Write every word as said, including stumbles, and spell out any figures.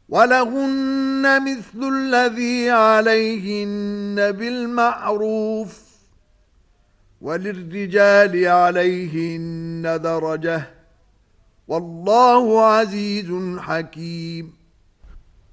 وَلَهُنَّ مِثْلُ الَّذِي عَلَيْهِنَّ بِالْمَعْرُوفِ وَلِلرِّجَالِ عَلَيْهِنَّ دَرَجَةٌ وَاللَّهُ عَزِيزٌ حَكِيمٌ